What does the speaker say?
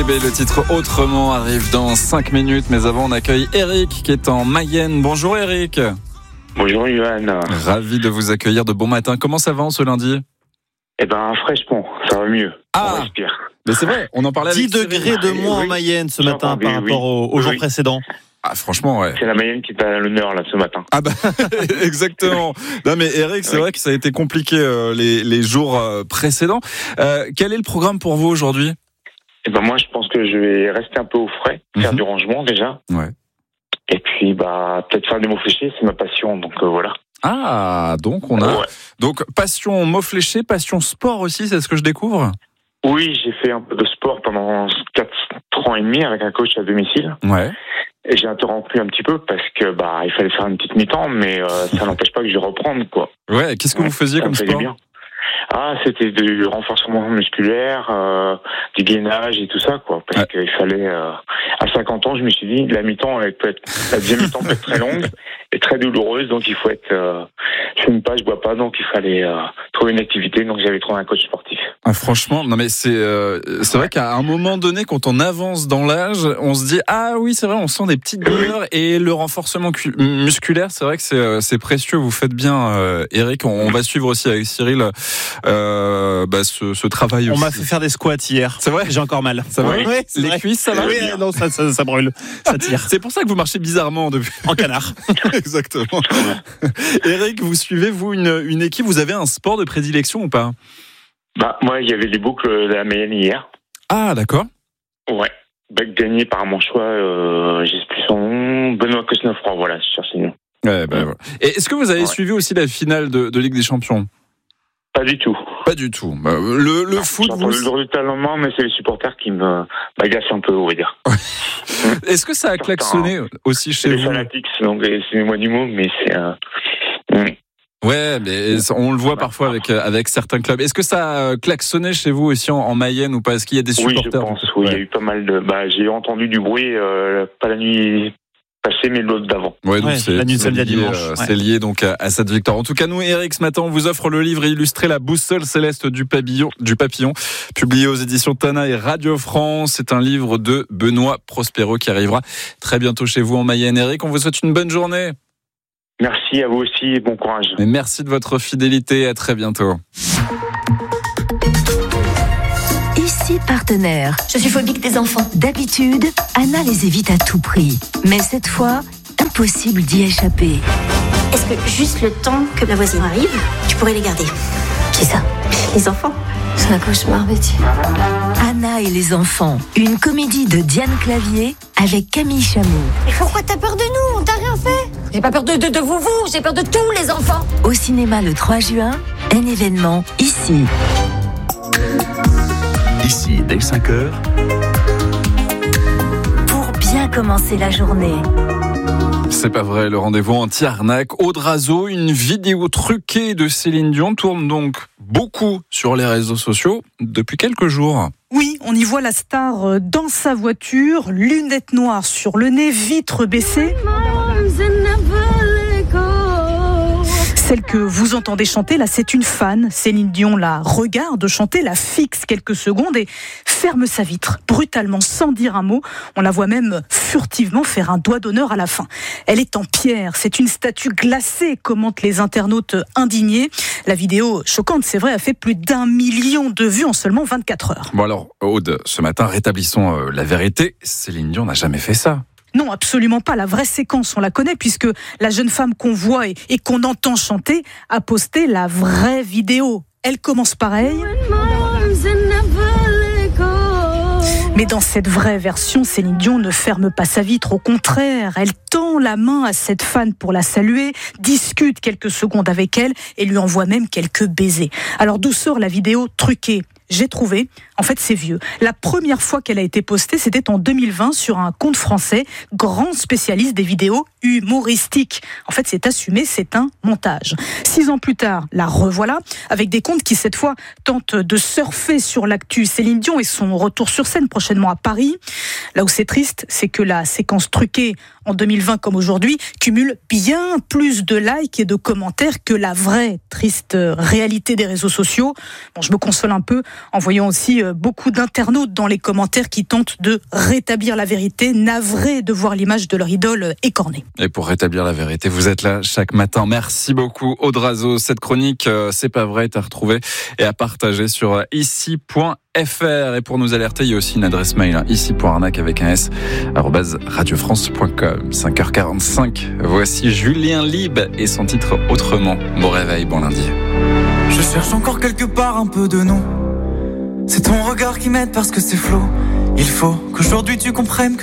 Le titre Autrement arrive dans 5 minutes, mais avant on accueille Eric qui est en Mayenne. Bonjour Eric. Bonjour Yohan. Ravi de vous accueillir de bon matin. Comment ça va en ce lundi ? Fraîchement, ça va mieux. Ah, on respire. Mais c'est vrai, on en parlait 10 avec degrés de moins en Mayenne ce matin par rapport aux jours précédents. Ah franchement ouais. C'est la Mayenne qui est à l'honneur là ce matin. Ah bah exactement. Non mais Eric, c'est vrai que ça a été compliqué les jours précédents. Quel est le programme pour vous aujourd'hui ? Moi je pense que je vais rester un peu au frais, faire du rangement déjà. Ouais. Et puis peut-être faire des mots fléchés, c'est ma passion, donc voilà. Ah, donc on a donc passion mots fléchés, passion sport aussi, c'est ce que je découvre ? Oui, j'ai fait un peu de sport pendant 4 ans et demi avec un coach à domicile. Ouais. Et j'ai interrompu un petit peu parce que il fallait faire une petite mi-temps, mais ça n'empêche pas que je vais reprendre quoi. Ouais, qu'est-ce que vous faisiez comme sport ? C'était du renforcement musculaire, du gainage et tout ça, quoi. Parce qu'il fallait, à 50 ans, je me suis dit, la deuxième mi-temps peut être très longue et très douloureuse, donc il faut être, je fume pas, je bois pas, donc il fallait trouver une activité, donc j'avais trouvé un coach sportif. Ah, franchement, non mais c'est vrai qu'à un moment donné, quand on avance dans l'âge, on se dit ah oui c'est vrai, on sent des petites douleurs et le renforcement musculaire, c'est vrai que c'est précieux. Vous faites bien, Eric. On va suivre aussi avec Cyril ce travail. On aussi. m'a fait faire des squats hier. C'est vrai, j'ai encore mal. Ça va ? Oui, les cuisses, ça va ? Oui, non, ça brûle, ça tire. C'est pour ça que vous marchez bizarrement depuis. En canard. Exactement. Eric, vous suivez vous une équipe ? Vous avez un sport de prédilection ou pas ? Moi, il y avait les boucles de la Mayenne hier. Ah, d'accord. Ouais. Gagné par mon choix, je sais plus son nom, Benoît Cosnefroy, voilà, je cherche le nom. Ouais, voilà. Et est-ce que vous avez suivi aussi la finale de Ligue des Champions ? Pas du tout. Pas du tout. Le foot. J'ai entendu le résultat le lendemain, mais c'est les supporters qui m'agacent un peu, on va dire. Est-ce que ça a klaxonné aussi chez vous ? C'est les fanatiques, donc excusez-moi du mot, mais c'est Ouais, mais on le voit parfois avec certains clubs. Est-ce que ça a klaxonné chez vous aussi en Mayenne ou pas ? Est-ce qu'il y a des supporters ? Oui, je pense. Oui, il y a eu pas mal de. J'ai entendu du bruit, pas la nuit passée, mais l'autre d'avant. Ouais, donc c'est la nuit de samedi à dimanche. C'est lié donc à cette victoire. En tout cas, nous, Eric, ce matin, on vous offre le livre illustré La boussole céleste du papillon, publié aux éditions Tana et Radio France. C'est un livre de Benoît Prospero qui arrivera très bientôt chez vous en Mayenne. Eric, on vous souhaite une bonne journée. Merci à vous aussi et bon courage. Et merci de votre fidélité. À très bientôt. Ici Partenaire. Je suis phobique des enfants. D'habitude, Anna les évite à tout prix. Mais cette fois, impossible d'y échapper. Est-ce que juste le temps que la voisine arrive, tu pourrais les garder ? Qui ça ? Les enfants. C'est un cauchemar, Betty. Anna et les enfants. Une comédie de Diane Clavier avec Camille Chamou. Mais pourquoi t'as peur de nous ? On t'a rien fait ? J'ai pas peur de vous, j'ai peur de tous les enfants. Au cinéma le 3 juin, un événement ici. Ici, dès 5h. Pour bien commencer la journée. C'est pas vrai, le rendez-vous anti-arnaque. Aude Razo, une vidéo truquée de Céline Dion tourne donc beaucoup sur les réseaux sociaux depuis quelques jours. Oui, on y voit la star dans sa voiture, lunettes noires sur le nez, vitres baissées. Celle que vous entendez chanter, là, c'est une fan. Céline Dion la regarde chanter, la fixe quelques secondes et ferme sa vitre, brutalement, sans dire un mot. On la voit même furtivement faire un doigt d'honneur à la fin. Elle est en pierre, c'est une statue glacée, commentent les internautes indignés. La vidéo, choquante, c'est vrai, a fait plus d'1 million de vues en seulement 24 heures. Bon alors, Aude, ce matin, rétablissons la vérité. Céline Dion n'a jamais fait ça. Non, absolument pas. La vraie séquence, on la connaît puisque la jeune femme qu'on voit et qu'on entend chanter a posté la vraie vidéo. Elle commence pareil. Mais dans cette vraie version, Céline Dion ne ferme pas sa vitre. Au contraire, elle tend la main à cette fan pour la saluer, discute quelques secondes avec elle et lui envoie même quelques baisers. Alors d'où sort la vidéo truquée ? J'ai trouvé, en fait c'est vieux. La première fois qu'elle a été postée, c'était en 2020 sur un compte français, grand spécialiste des vidéos humoristiques. En fait c'est assumé, c'est un montage. 6 ans plus tard, la revoilà, avec des comptes qui cette fois tentent de surfer sur l'actu Céline Dion et son retour sur scène prochainement à Paris. Là où c'est triste, c'est que la séquence truquée en 2020 comme aujourd'hui cumule bien plus de likes et de commentaires que la vraie triste réalité des réseaux sociaux. Bon, je me console un peu en voyant aussi beaucoup d'internautes dans les commentaires qui tentent de rétablir la vérité, navrés de voir l'image de leur idole écornée. Et pour rétablir la vérité, vous êtes là chaque matin. Merci beaucoup Aude Razeau. Cette chronique, c'est pas vrai, est à retrouver et à partager sur ici.fr. Et pour nous alerter, il y a aussi une adresse mail, ici.arnaque avec un s, @radiofrance.com. 5h45. Voici Julien Lieb et son titre Autrement. Bon réveil, bon lundi. Je cherche encore quelque part un peu de nous. C'est ton regard qui m'aide parce que c'est flou. Il faut qu'aujourd'hui tu comprennes que